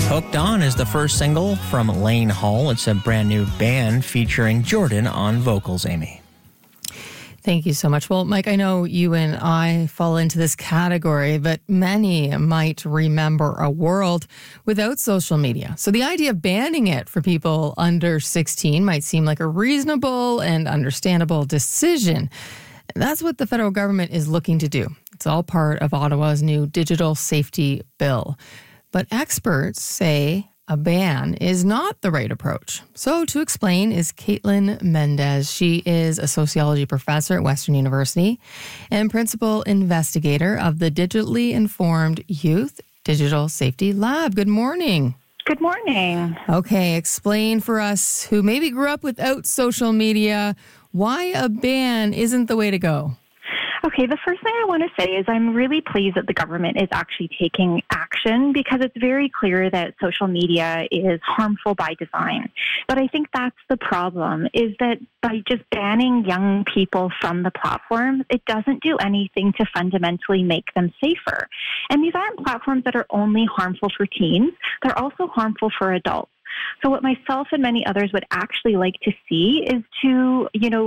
Hooked On is the first single from Lane Hall. It's a brand new band featuring Jordan on vocals, Amy. Thank you so much. Well, Mike, I know you and I fall into this category, but many might remember a world without social media. So the idea of banning it for people under 16 might seem like a reasonable and understandable decision. That's what the federal government is looking to do. It's all part of Ottawa's new digital safety bill. But experts say a ban is not the right approach. So to explain is Caitlin Mendez. She is a sociology professor at Western University and principal investigator of the Digitally Informed Youth Digital Safety Lab. Good morning. Good morning. Okay, explain for us who maybe grew up without social media why a ban isn't the way to go. Okay, the first thing I want to say is I'm really pleased that the government is actually taking action because it's very clear that social media is harmful by design. But I think that's the problem, is that by just banning young people from the platform, it doesn't do anything to fundamentally make them safer. And these aren't platforms that are only harmful for teens, they're also harmful for adults. So what myself and many others would actually like to see is to,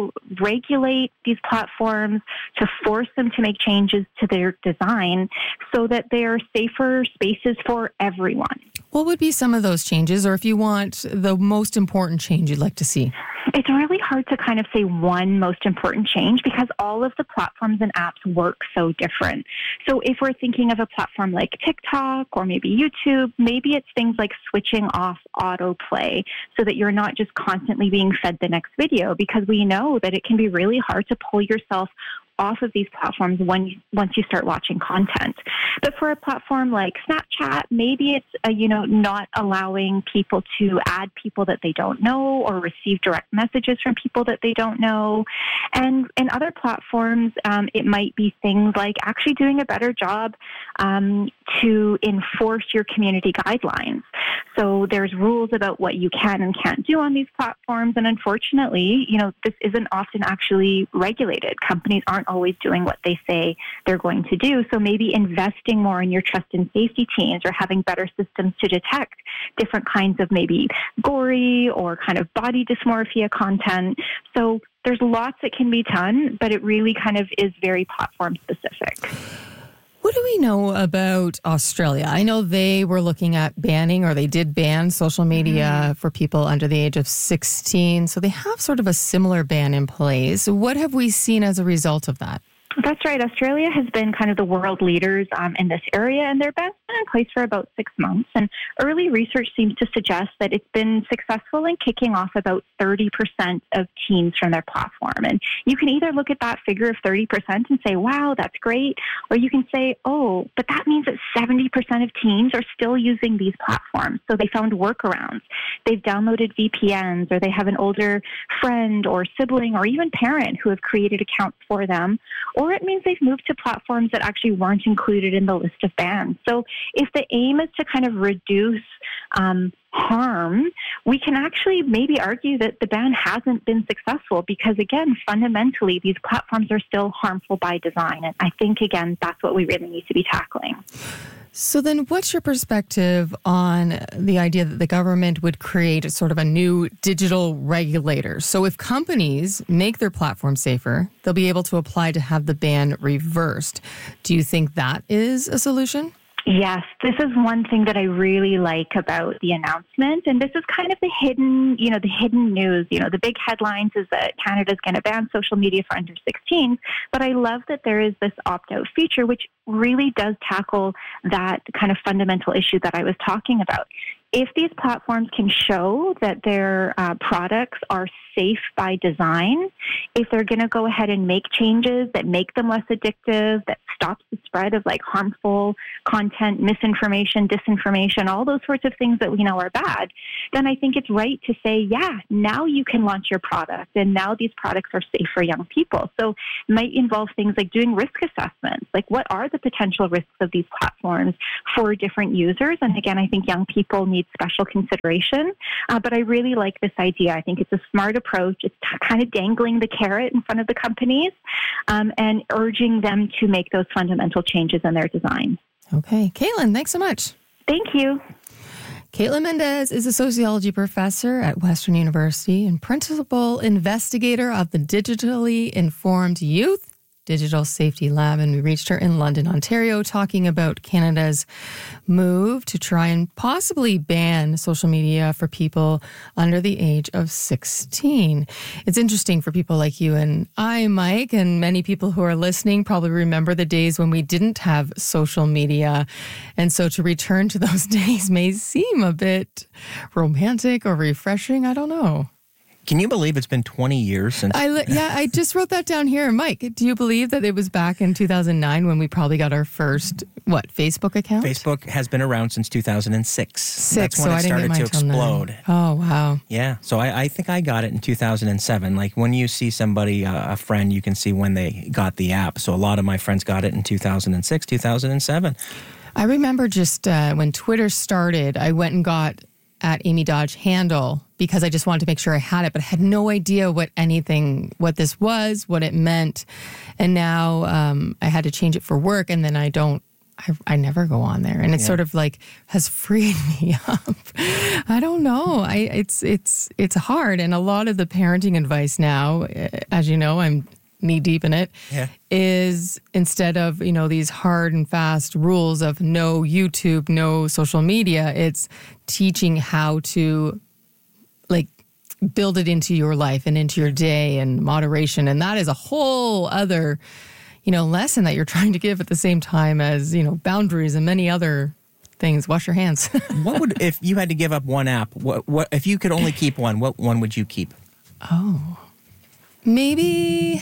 regulate these platforms, to force them to make changes to their design so that they are safer spaces for everyone. What would be some of those changes, or if you want the most important change you'd like to see? It's really hard to kind of say one most important change because all of the platforms and apps work so different. So if we're thinking of a platform like TikTok or maybe YouTube, maybe it's things like switching off autoplay so that you're not just constantly being fed the next video, because we know that it can be really hard to pull yourself off of these platforms once you start watching content. But for a platform like Snapchat, maybe it's not allowing people to add people that they don't know or receive direct messages from people that they don't know. And in other platforms, it might be things like actually doing a better job to enforce your community guidelines. So there's rules about what you can and can't do on these platforms. And unfortunately, this isn't often actually regulated. Companies aren't always doing what they say they're going to do. So maybe investing more in your trust and safety teams or having better systems to detect different kinds of maybe gory or kind of body dysmorphia content. So there's lots that can be done, but it really kind of is very platform specific. What do we know about Australia? I know they were looking at banning, or they did ban social media for people under the age of 16. So they have sort of a similar ban in place. What have we seen as a result of that? That's right. Australia has been kind of the world leaders in this area, and their ban's been in place for about 6 months. And early research seems to suggest that it's been successful in kicking off about 30% of teens from their platform. And you can either look at that figure of 30% and say, wow, that's great. Or you can say, oh, but that means that 70% of teens are still using these platforms. So they found workarounds. They've downloaded VPNs, or they have an older friend or sibling or even parent who have created accounts for them. Or it means they've moved to platforms that actually weren't included in the list of bans. So if the aim is to kind of reduce harm, we can actually maybe argue that the ban hasn't been successful because, again, fundamentally, these platforms are still harmful by design. And I think, again, that's what we really need to be tackling. So then what's your perspective on the idea that the government would create sort of a new digital regulator? So if companies make their platform safer, they'll be able to apply to have the ban reversed. Do you think that is a solution? Yes, this is one thing that I really like about the announcement. And this is kind of the hidden news. The big headlines is that Canada's going to ban social media for under 16. But I love that there is this opt-out feature, which really does tackle that kind of fundamental issue that I was talking about. If these platforms can show that their products are safe by design, if they're going to go ahead and make changes that make them less addictive, that stops the spread of harmful content, misinformation, disinformation, all those sorts of things that we know are bad, then I think it's right to say, yeah, now you can launch your product, and now these products are safe for young people. So it might involve things like doing risk assessments, like what are the potential risks of these platforms for different users? And again, I think young people need special consideration, but I really like this idea. I think it's a smart approach. It's kind of dangling the carrot in front of the companies and urging them to make those fundamental changes in their design. Okay. Caitlin, thanks so much. Thank you. Caitlin Mendez is a sociology professor at Western University and principal investigator of the Digitally Informed Youth Digital Safety Lab. And we reached her in London, Ontario, talking about Canada's move to try and possibly ban social media for people under the age of 16. It's interesting for people like you and I, Mike, and many people who are listening probably remember the days when we didn't have social media. And so to return to those days may seem a bit romantic or refreshing. I don't know. Can you believe it's been 20 years since? I just wrote that down here. Mike, do you believe that it was back in 2009 when we probably got our first, Facebook account? Facebook has been around since 2006. That's when so it started to explode. Oh, wow. Yeah. So I think I got it in 2007. Like when you see somebody, a friend, you can see when they got the app. So a lot of my friends got it in 2006, 2007. I remember just when Twitter started, I went and got at Amy Dodge handle because I just wanted to make sure I had it, but I had no idea what this was, what it meant. And now I had to change it for work, and then I never go on there. And it's sort of like has freed me up. I don't know. It's hard. And a lot of the parenting advice now, as you know, I'm knee deep in it, is instead of, these hard and fast rules of no YouTube, no social media, it's teaching how to build it into your life and into your day and moderation. And that is a whole other, lesson that you're trying to give at the same time as, boundaries and many other things. Wash your hands. If you had to give up one app, what if you could only keep one, what one would you keep? Oh, maybe...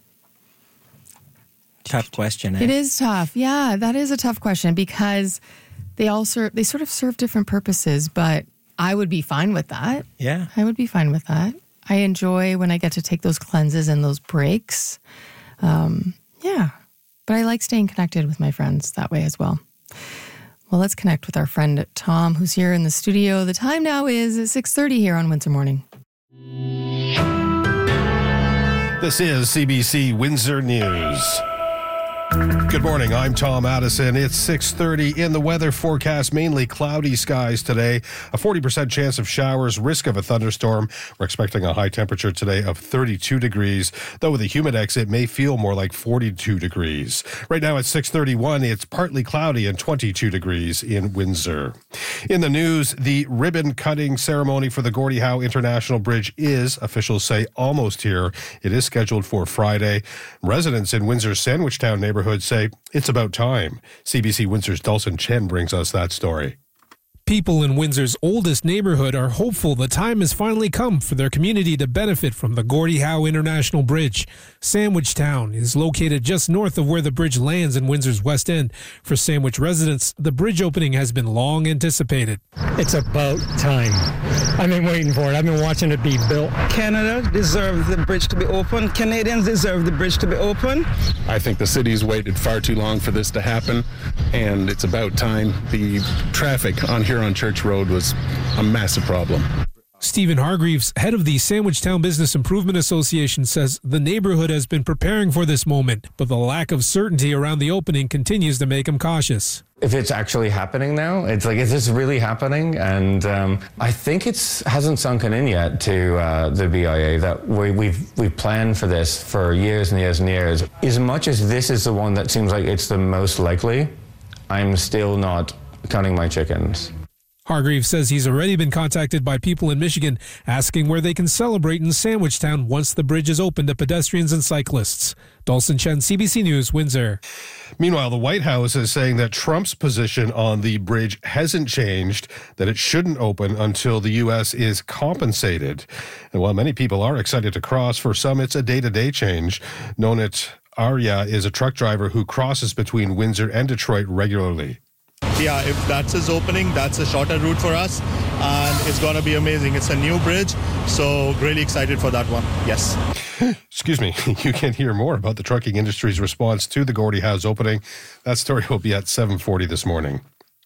Tough question. It is tough. Yeah, that is a tough question because they sort of serve different purposes, but I would be fine with that. Yeah. I would be fine with that. I enjoy when I get to take those cleanses and those breaks. But I like staying connected with my friends that way as well. Well, let's connect with our friend Tom, who's here in the studio. The time now is 6:30 here on Windsor Morning. This is CBC Windsor News. Good morning, I'm Tom Addison. It's 6:30 in the weather forecast. Mainly cloudy skies today. A 40% chance of showers, risk of a thunderstorm. We're expecting a high temperature today of 32 degrees. Though with a humidex, it may feel more like 42 degrees. Right now at 6:31, it's partly cloudy and 22 degrees in Windsor. In the news, the ribbon cutting ceremony for the Gordie Howe International Bridge is, officials say, almost here. It is scheduled for Friday. Residents in Windsor's Sandwichtown neighborhood say it's about time. CBC Windsor's Dulcin Chen brings us that story. People in Windsor's oldest neighborhood are hopeful the time has finally come for their community to benefit from the Gordie Howe International Bridge. Sandwichtown is located just north of where the bridge lands in Windsor's West End. For Sandwich residents, the bridge opening has been long anticipated. It's about time. I've been waiting for it. I've been watching it be built. Canada deserves the bridge to be open. Canadians deserve the bridge to be open. I think the city's waited far too long for this to happen, and it's about time. The traffic here on Church Road was a massive problem. Stephen Hargreaves, head of the Sandwichtown Business Improvement Association, says the neighborhood has been preparing for this moment, but the lack of certainty around the opening continues to make him cautious. If it's actually happening now, it's like, is this really happening? And I think it hasn't sunken in yet to the BIA that we've planned for this for years and years and years. As much as this is the one that seems like it's the most likely, I'm still not counting my chickens. Hargreaves says he's already been contacted by people in Michigan asking where they can celebrate in Sandwichtown once the bridge is open to pedestrians and cyclists. Dulcin Chen, CBC News, Windsor. Meanwhile, the White House is saying that Trump's position on the bridge hasn't changed, that it shouldn't open until the U.S. is compensated. And while many people are excited to cross, for some it's a day-to-day change. Nonit Arya is a truck driver who crosses between Windsor and Detroit regularly. Yeah, if that's his opening, that's a shorter route for us, and it's going to be amazing. It's a new bridge, so really excited for that one. Yes. Excuse me. You can hear more about the trucking industry's response to the Gordie Howe's opening. That story will be at 7:40 this morning.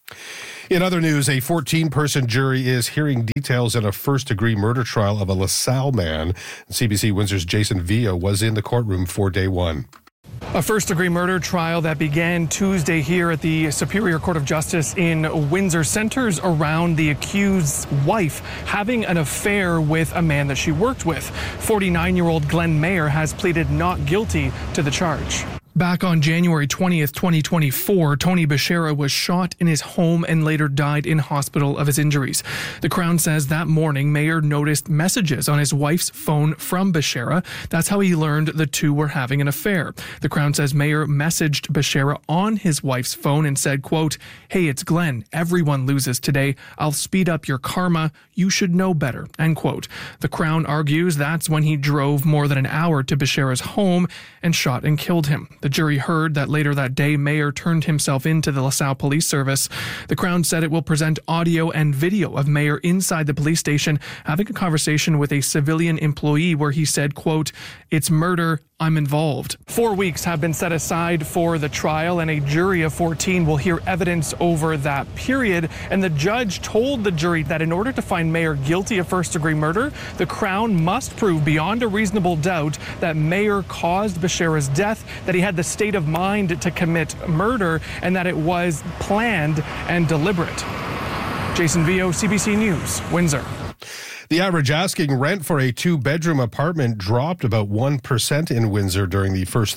In other news, a 14-person jury is hearing details in a first-degree murder trial of a LaSalle man. CBC Windsor's Jason Villa was in the courtroom for day one. A first-degree murder trial that began Tuesday here at the Superior Court of Justice in Windsor centers around the accused's wife having an affair with a man that she worked with. 49-year-old Glenn Mayer has pleaded not guilty to the charge. Back on January 20th, 2024, Tony Beshara was shot in his home and later died in hospital of his injuries. The Crown says that morning, Mayer noticed messages on his wife's phone from Beshara. That's how he learned the two were having an affair. The Crown says Mayer messaged Beshara on his wife's phone and said, quote, "Hey, it's Glenn. Everyone loses today. I'll speed up your karma. You should know better," end quote. The Crown argues that's when he drove more than an hour to Beshara's home and shot and killed him. The jury heard that later that day, Mayer turned himself into the LaSalle Police Service. The Crown said it will present audio and video of Mayer inside the police station having a conversation with a civilian employee where he said, quote, "It's murder. I'm involved." 4 weeks have been set aside for the trial, and a jury of 14 will hear evidence over that period. And the judge told the jury that in order to find Mayer guilty of first-degree murder, the Crown must prove beyond a reasonable doubt that Mayer caused Beshara's death, that he had the state of mind to commit murder, and that it was planned and deliberate. Jason Vio, CBC News, Windsor. The average asking rent for a two-bedroom apartment dropped about 1% in Windsor during the first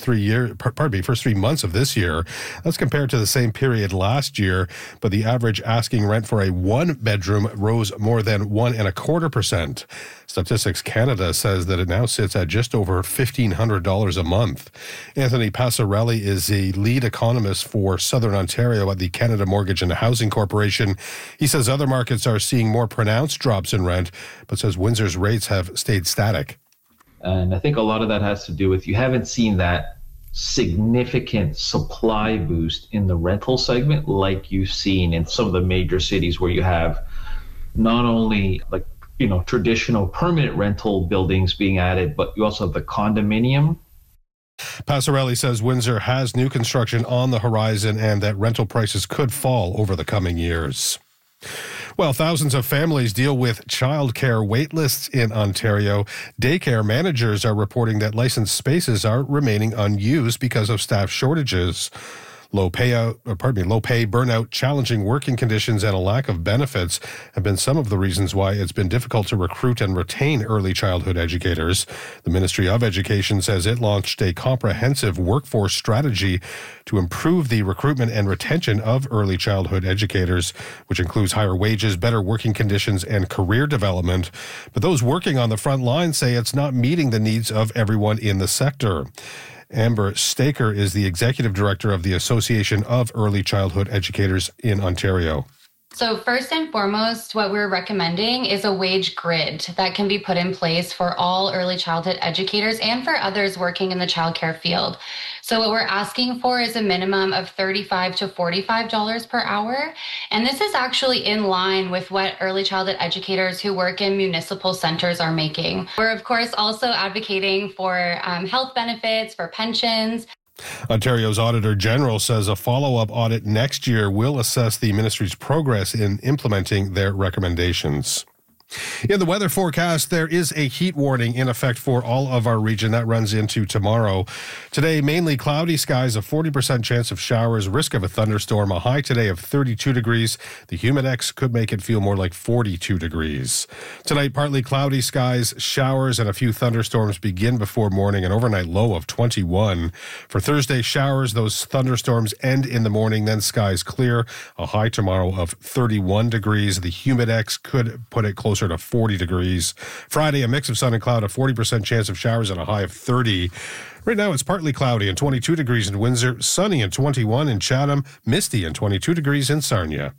3 months of this year. That's compared to the same period last year. But the average asking rent for a one-bedroom rose more than 1.25%. Statistics Canada says that it now sits at just over $1,500 a month. Anthony Passarelli is a lead economist for Southern Ontario at the Canada Mortgage and Housing Corporation. He says other markets are seeing more pronounced drops in rent, but says Windsor's rates have stayed static. And I think a lot of that has to do with you haven't seen that significant supply boost in the rental segment like you've seen in some of the major cities where you have not only traditional permanent rental buildings being added, but you also have the condominium. Passarelli says Windsor has new construction on the horizon and that rental prices could fall over the coming years. Well, thousands of families deal with childcare wait lists in Ontario. Daycare managers are reporting that licensed spaces are remaining unused because of staff shortages. Low pay, burnout, challenging working conditions, and a lack of benefits have been some of the reasons why it's been difficult to recruit and retain early childhood educators. The Ministry of Education says it launched a comprehensive workforce strategy to improve the recruitment and retention of early childhood educators, which includes higher wages, better working conditions, and career development. But those working on the front line say it's not meeting the needs of everyone in the sector. Amber Staker is the executive director of the Association of Early Childhood Educators in Ontario. So first and foremost, what we're recommending is a wage grid that can be put in place for all early childhood educators and for others working in the childcare field. So what we're asking for is a minimum of $35 to $45 per hour. And this is actually in line with what early childhood educators who work in municipal centers are making. We're, of course, also advocating for health benefits, for pensions. Ontario's Auditor General says a follow-up audit next year will assess the ministry's progress in implementing their recommendations. In the weather forecast, there is a heat warning in effect for all of our region. That runs into tomorrow. Today, mainly cloudy skies, a 40% chance of showers, risk of a thunderstorm, a high today of 32 degrees. The humidex could make it feel more like 42 degrees. Tonight, partly cloudy skies, showers, and a few thunderstorms begin before morning, an overnight low of 21. For Thursday, showers, those thunderstorms end in the morning, then skies clear, a high tomorrow of 31 degrees. The humidex could put it closer to 40 degrees. Friday, a mix of sun and cloud, a 40% chance of showers and a high of 30. Right now, it's partly cloudy and 22 degrees in Windsor, sunny and 21 in Chatham, misty and 22 degrees in Sarnia.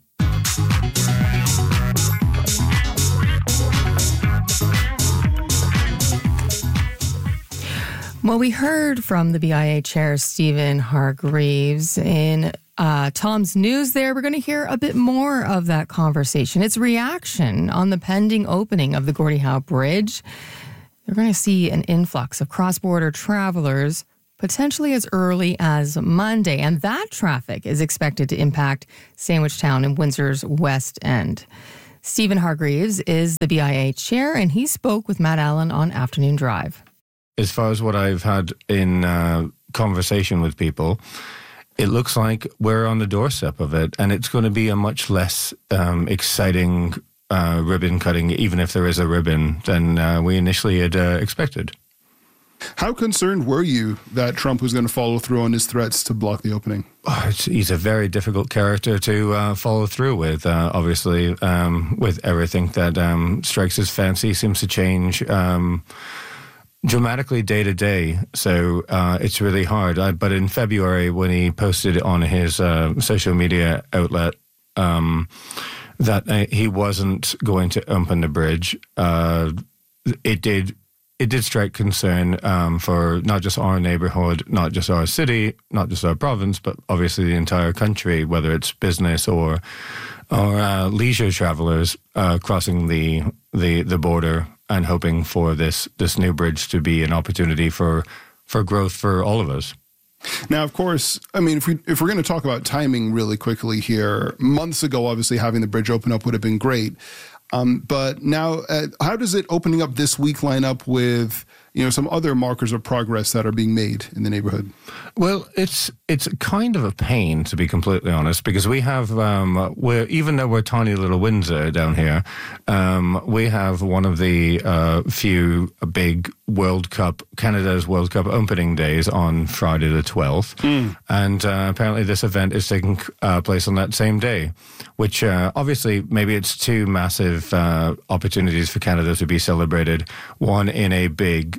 Well, we heard from the BIA Chair, Stephen Hargreaves, in Tom's News there. We're going to hear a bit more of that conversation. Its reaction on the pending opening of the Gordie Howe Bridge. They're going to see an influx of cross-border travelers potentially as early as Monday, and that traffic is expected to impact Sandwichtown and Windsor's West End. Stephen Hargreaves is the BIA Chair, and he spoke with Matt Allen on Afternoon Drive. As far as what I've had in conversation with people, it looks like we're on the doorstep of it, and it's going to be a much less exciting ribbon cutting, even if there is a ribbon, than we initially had expected. How concerned were you that Trump was going to follow through on his threats to block the opening? He's a very difficult character to follow through with, obviously, with everything that strikes his fancy, seems to change dramatically day to day. So it's really hard. But in February, when he posted on his social media outlet that he wasn't going to open the bridge, it did strike concern for not just our neighborhood, not just our city, not just our province, but obviously the entire country, whether it's business or leisure travelers crossing the border and hoping for this new bridge to be an opportunity for growth for all of us. Now, of course, I mean, if we're going to talk about timing really quickly here, months ago, obviously having the bridge open up would have been great. But now, how does it opening up this week line up with, some other markers of progress that are being made in the neighborhood? Well, it's kind of a pain, to be completely honest, because we have, even though we're tiny little Windsor down here, we have one of the few big Canada's World Cup opening days on Friday the 12th. And apparently this event is taking place on that same day, which obviously maybe it's two massive opportunities for Canada to be celebrated, one in a big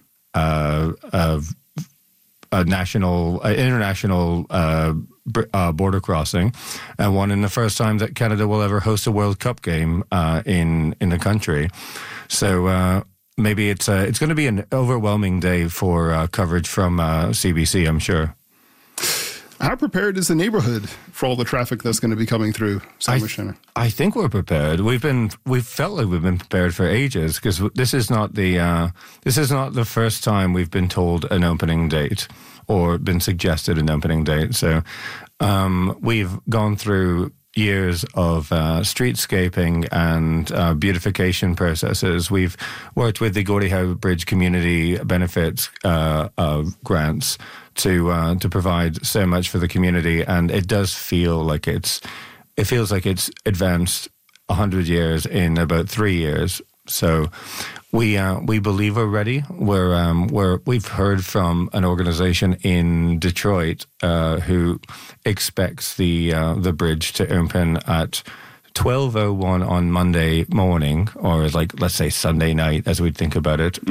international border crossing, and one in the first time that Canada will ever host a World Cup game in the country. So maybe it's going to be an overwhelming day for coverage from CBC, I'm sure. How prepared is the neighborhood for all the traffic that's going to be coming through Sandwich Center? I think we're prepared. We've felt like we've been prepared for ages, because this is not the first time we've been told an opening date or been suggested an opening date. So we've gone through years of streetscaping and beautification processes. We've worked with the Gordie Howe Bridge Community Benefits grants to provide so much for the community, and it does feel like it feels like it's advanced 100 years in about 3 years. So we believe we're ready. We've heard from an organization in Detroit who expects the bridge to open at 12:01 on Monday morning, or let's say Sunday night, as we'd think about it.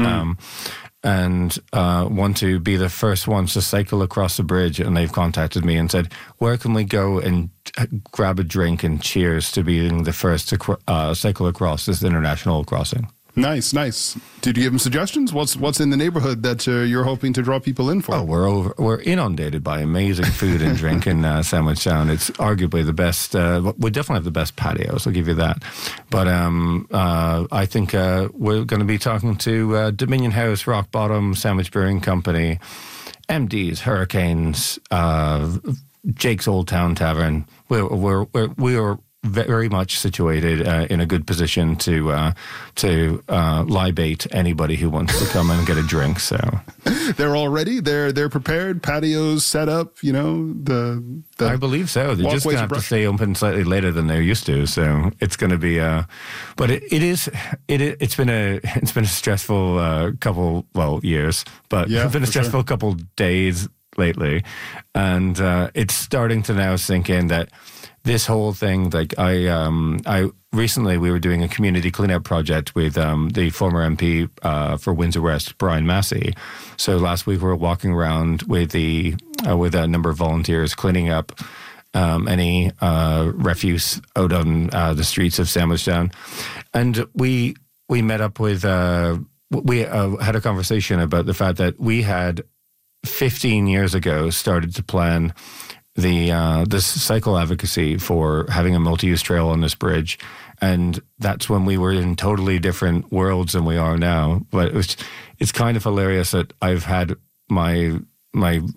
And want to be the first ones to cycle across the bridge. And they've contacted me and said, where can we go and grab a drink and cheers to being the first to cycle across this international crossing? Nice. Did you give them suggestions? What's in the neighborhood that you're hoping to draw people in for? Oh, we're inundated by amazing food and drink in Sandwich Town. It's arguably the best. We definitely have the best patios. I'll give you that. But I think we're going to be talking to Dominion House, Rock Bottom, Sandwich Brewing Company, MD's, Hurricanes, Jake's Old Town Tavern. We are very much situated in a good position to libate anybody who wants to come and get a drink. So they're all ready. They're prepared. Patios set up. The I believe so. They're just going to have to stay open slightly later than they're used to. So it's going to be. But it's been a stressful couple years, but it's been a stressful couple days lately, and it's starting to now sink in that this whole thing, I recently we were doing a community cleanup project with the former MP for Windsor West, Brian Massey. So last week we were walking around with a number of volunteers cleaning up any refuse out on the streets of Sandwich Town, and we met up with we had a conversation about the fact that we had 15 years ago started to plan this cycle advocacy for having a multi-use trail on this bridge, and that's when we were in totally different worlds than we are now. But it's kind of hilarious that I've had my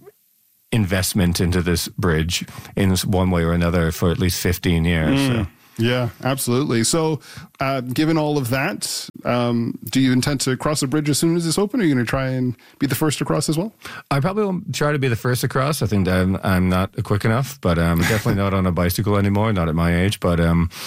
investment into this bridge in one way or another for at least 15 years. So. Yeah, absolutely. So given all of that, do you intend to cross the bridge as soon as it's open? Or are you going to try and be the first across as well? I probably won't try to be the first across. I think I'm not quick enough, but I'm definitely not on a bicycle anymore, not at my age. But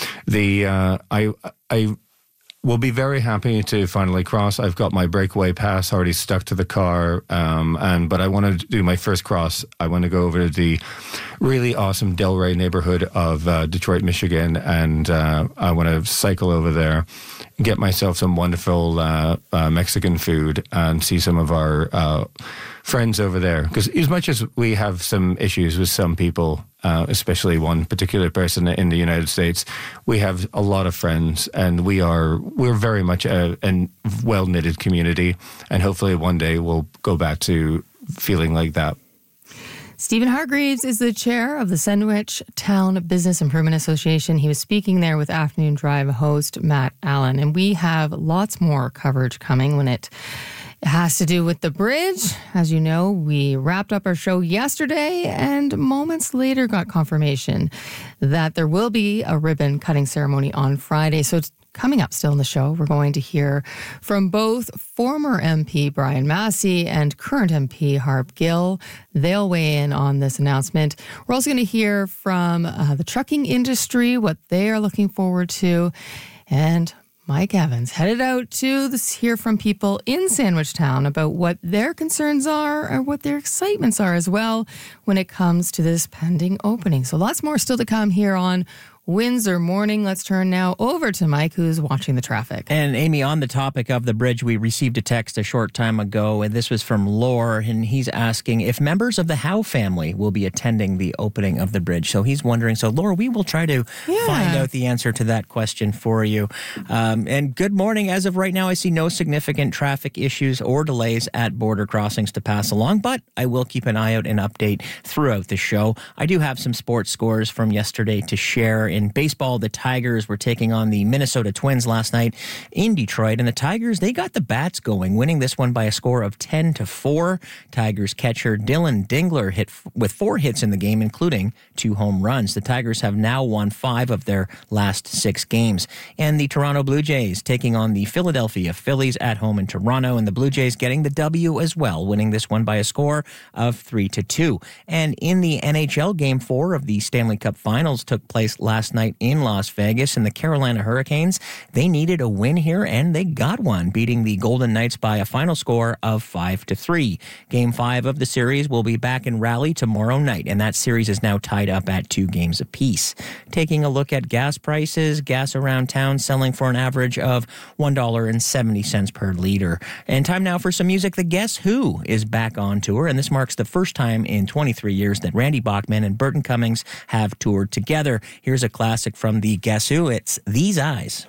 I will be very happy to finally cross. I've got my breakaway pass already stuck to the car, but I want to do my first cross. I want to go over to the really awesome Delray neighborhood of Detroit, Michigan, and I want to cycle over there, get myself some wonderful Mexican food, and see some of our friends over there. Because as much as we have some issues with some people, especially one particular person in the United States, we have a lot of friends, and we're very much a well-knitted community, and hopefully one day we'll go back to feeling like that. Stephen Hargreaves is the chair of the Sandwich Town Business Improvement Association. He was speaking there with Afternoon Drive host Matt Allen, and we have lots more coverage coming when it has to do with the bridge. As you know, we wrapped up our show yesterday and moments later got confirmation that there will be a ribbon cutting ceremony on Friday. So it's coming up still in the show. We're going to hear from both former MP Brian Massey and current MP Harp Gill. They'll weigh in on this announcement. We're also going to hear from the trucking industry, what they are looking forward to, and Mike Evans headed out to hear from people in Sandwich Town about what their concerns are or what their excitements are as well when it comes to this pending opening. So lots more still to come here on Windsor Morning. Let's turn now over to Mike, who's watching the traffic. And Amy, on the topic of the bridge, we received a text a short time ago, and this was from Lore, and he's asking if members of the Howe family will be attending the opening of the bridge. So he's wondering. So, Lore, we will try to find out the answer to that question for you. And good morning. As of right now, I see no significant traffic issues or delays at border crossings to pass along, but I will keep an eye out and update throughout the show. I do have some sports scores from yesterday to share. In baseball, the Tigers were taking on the Minnesota Twins last night in Detroit, and the Tigers, they got the bats going, winning this one by a score of 10-4. Tigers catcher Dylan Dingler hit with 4 hits in the game, including 2 home runs. The Tigers have now won 5 of their last 6 games. And the Toronto Blue Jays taking on the Philadelphia Phillies at home in Toronto, and the Blue Jays getting the W as well, winning this one by a score of 3-2. And in the NHL Game 4 of the Stanley Cup Finals took place last night in Las Vegas, and the Carolina Hurricanes, they needed a win here, and they got one, beating the Golden Knights by a final score of 5-3. Game 5 of the series will be back in Raleigh tomorrow night, and that series is now tied up at 2 games apiece. Taking a look at gas prices, gas around town selling for an average of $1.70 per liter. And time now for some music. The Guess Who is back on tour, and this marks the first time in 23 years that Randy Bachman and Burton Cummings have toured together. Here's a classic from the Guess Who. It's These Eyes.